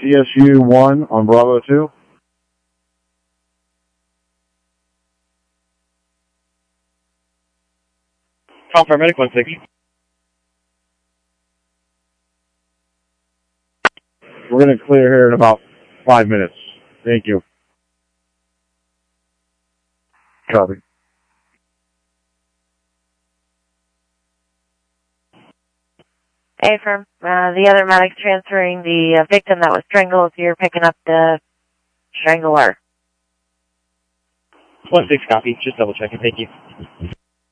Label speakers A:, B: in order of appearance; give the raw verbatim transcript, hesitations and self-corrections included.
A: T S U one on Bravo two.
B: Call paramedic one six.
A: We're going to clear here in about five minutes. Thank you. Copy.
C: Affirm. Uh, the other medic's transferring the uh, victim that was strangled, so you're picking up the strangler.
B: one six copy. Just double checking. Thank you.